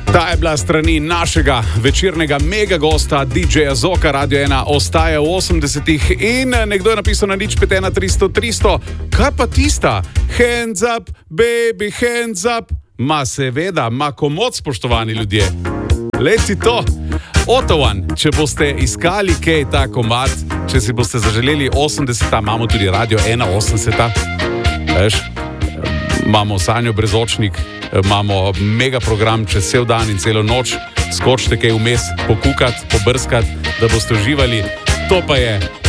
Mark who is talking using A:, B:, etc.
A: Ta je bila strani našega večernega mega gosta DJ-ja Zoka, Radio 1 ostaja v 80-ih in nekdo je napisal na 051 300 300. Kaj pa tista? Hands up, baby, hands up. Ma seveda, ma komod, spoštovani ljudje. Leti to. Otovan, če boste iskali kaj ta komad, če si boste zaželeli 80-ta, imamo tudi Radio 1 80-ta. Veš, imamo Sanjo Brezočnik, imamo mega program čez cel dan in celo noč. Skočite kaj vmes, pokukati, pobrskati, da boste uživali. To pa je